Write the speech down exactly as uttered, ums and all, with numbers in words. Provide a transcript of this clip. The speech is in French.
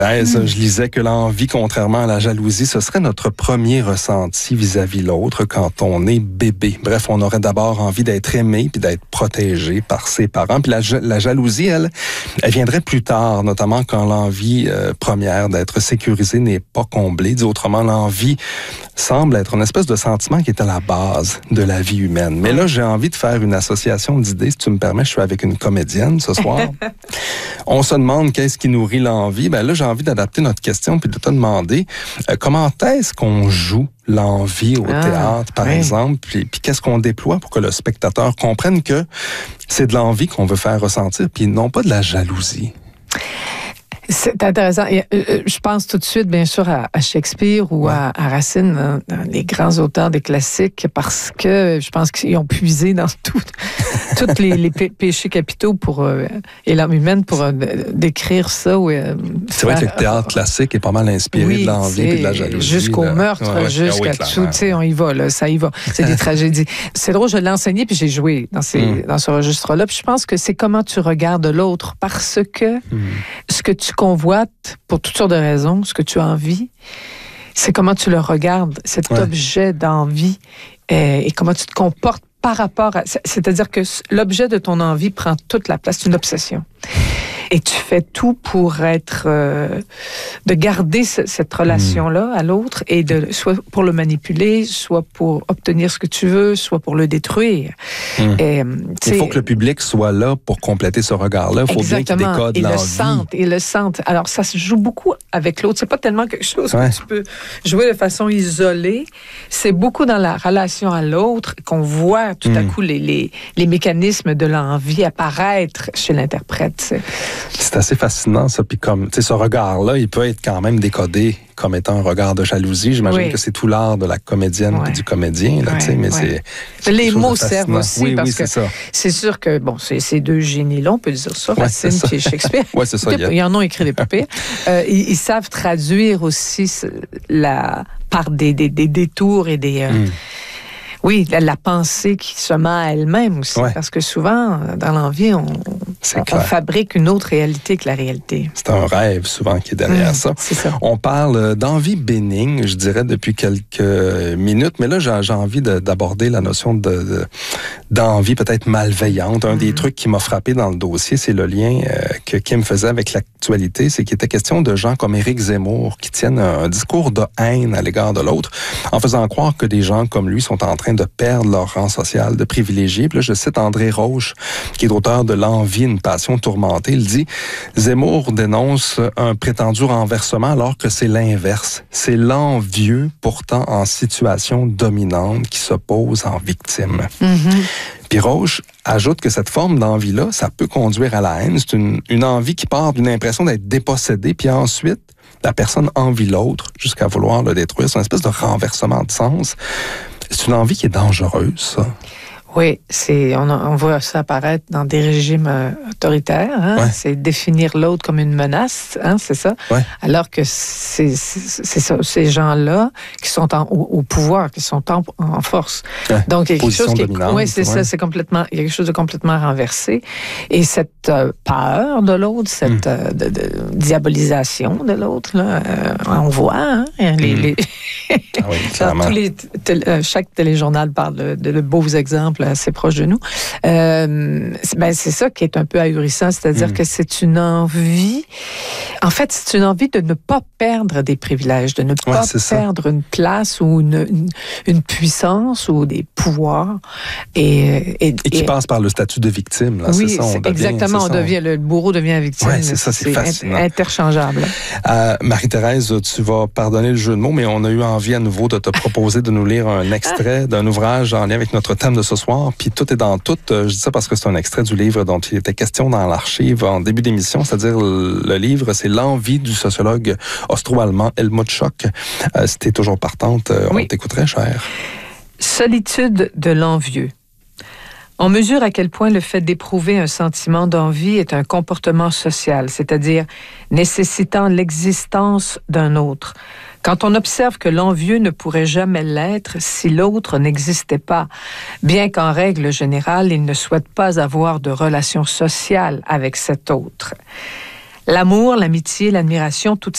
Ben, ça, je lisais que l'envie, contrairement à la jalousie, ce serait notre premier ressenti vis-à-vis l'autre quand on est bébé. Bref, on aurait d'abord envie d'être aimé puis d'être protégé par ses parents. Puis la, la jalousie, elle, elle viendrait plus tard, notamment quand l'envie euh, première d'être sécurisé n'est pas comblée. Dit autrement, l'envie semble être une espèce de sentiment qui est à la base de la vie humaine. Mais là, j'ai envie de faire une association d'idées. Si tu me permets, je suis avec une comédienne ce soir. On se demande qu'est-ce qui nourrit l'envie. Ben là, j'ai envie d'adapter notre question puis de te demander euh, comment est-ce qu'on joue l'envie au ah, théâtre, par oui. exemple, puis, puis qu'est-ce qu'on déploie pour que le spectateur comprenne que c'est de l'envie qu'on veut faire ressentir, puis non pas de la jalousie. C'est intéressant. Et, euh, je pense tout de suite, bien sûr, à, à Shakespeare ou ouais. à, à Racine, hein, les grands auteurs des classiques, parce que je pense qu'ils ont puisé dans tout, tous les, les pé- péchés capitaux pour, euh, et l'âme humaine pour euh, décrire ça. Ou, euh, c'est vrai que le théâtre classique est pas mal inspiré oui, de l'envie et de la jalousie. Jusqu'au là. meurtre, ouais, ouais. jusqu'à ah oui, tout, tu sais, on y va, là, ça y va. C'est des tragédies. C'est drôle, je l'ai enseigné puis j'ai joué dans, ces, mm. dans ce registre-là. Puis je pense que c'est comment tu regardes l'autre, parce que mm. ce que tu convoites, pour toutes sortes de raisons, ce que tu as envie, c'est comment tu le regardes, cet ouais. objet d'envie, et, et comment tu te comportes par rapport à... C'est-à-dire que l'objet de ton envie prend toute la place, c'est une obsession. Et tu fais tout pour être... Euh, de garder ce, cette relation-là à l'autre, et de soit pour le manipuler, soit pour obtenir ce que tu veux, soit pour le détruire. Mmh. Et, il faut que le public soit là pour compléter ce regard-là. Il faut bien qu'il décode et l'envie. Le sente, et le sente. Alors, ça se joue beaucoup avec l'autre. C'est pas tellement quelque chose ouais. que tu peux jouer de façon isolée. C'est beaucoup dans la relation à l'autre qu'on voit tout mmh. à coup les, les, les mécanismes de l'envie apparaître chez l'interprète. C'est, c'est assez fascinant, ça. Puis comme, tu sais, ce regard-là, il peut être quand même décodé comme étant un regard de jalousie. J'imagine oui. que c'est tout l'art de la comédienne ouais. et du comédien, là, ouais, tu sais, mais ouais. c'est... Les mots servent aussi, oui, parce oui, que c'est, ça. c'est sûr que, bon, c'est, c'est deux génies-là, on peut dire ça, ouais, Racine et Shakespeare. Oui, c'est ça. Ils en ont écrit des papiers. euh, ils, ils savent traduire aussi la, par des, des, des détours et des... Euh, mm. Oui, la, la pensée qui se met à elle-même aussi, ouais. parce que souvent, dans l'envie, on, on, on fabrique une autre réalité que la réalité. C'est un rêve souvent qui est derrière mmh, ça. C'est ça. On parle d'envie bénigne, je dirais, depuis quelques minutes, mais là, j'ai, j'ai envie de, d'aborder la notion de, de, d'envie peut-être malveillante. Un mmh. des trucs qui m'a frappé dans le dossier, c'est le lien euh, que Kim faisait avec l'actualité, c'est qu'il était question de gens comme Éric Zemmour qui tiennent un, un discours de haine à l'égard de l'autre, en faisant croire que des gens comme lui sont en train de perdre leur rang social, de privilégiés. Puis là, je cite André Roche, qui est l'auteur de L'envie, une passion tourmentée. Il dit « Zemmour dénonce un prétendu renversement alors que c'est l'inverse. C'est l'envieux, pourtant en situation dominante, qui s'oppose en victime. Mm-hmm. » Puis Roche ajoute que cette forme d'envie-là, ça peut conduire à la haine. C'est une, une envie qui part d'une impression d'être dépossédée, puis ensuite, la personne envie l'autre jusqu'à vouloir le détruire. C'est une espèce de renversement de sens. C'est une envie qui est dangereuse, ça. Oui, c'est, on, on voit ça apparaître dans des régimes euh, autoritaires. Hein? Ouais. C'est définir l'autre comme une menace, hein, c'est ça. Ouais. Alors que c'est, c'est, c'est ça, ces gens-là qui sont en, au, au pouvoir, qui sont en, en force. Ouais. Donc il y a quelque chose qui est, ouais, c'est ouais. ça, c'est complètement, il y a quelque chose de complètement renversé. Et cette euh, peur de l'autre, cette mm. euh, de, de, diabolisation de l'autre, là, euh, on voit, hein, les, mm. les ah oui, clairement. Tous les, tel, euh, chaque téléjournal parle de, de, de beaux exemples assez proche de nous. Euh, c'est, ben, c'est ça qui est un peu ahurissant, c'est-à-dire mmh. que c'est une envie, en fait, c'est une envie de ne pas perdre des privilèges, de ne pas ouais, perdre ça. Une place ou une, une, une puissance ou des pouvoirs. Et, et, et qui et, passe par le statut de victime. Là, oui, c'est ça, on c'est devient, exactement, c'est on ça, devient, on... le bourreau devient victime. Ouais, c'est ça, c'est, c'est fascinant. Interchangeable. Euh, Marie-Thérèse, tu vas pardonner le jeu de mots, mais on a eu envie à nouveau de te proposer de nous lire un extrait d'un ouvrage en lien avec notre thème de ce soir. Puis tout est dans tout. Je dis ça parce que c'est un extrait du livre dont il était question dans l'archive en début d'émission, c'est-à-dire le livre, c'est L'envie du sociologue austro-allemand Helmut Schock. Euh, si t'es toujours partante, euh, oui. on t'écouterait, cher. Solitude de l'envieux. On mesure à quel point le fait d'éprouver un sentiment d'envie est un comportement social, c'est-à-dire nécessitant l'existence d'un autre. Quand on observe que l'envieux ne pourrait jamais l'être si l'autre n'existait pas, bien qu'en règle générale, il ne souhaite pas avoir de relation sociale avec cet autre. L'amour, l'amitié, l'admiration, toutes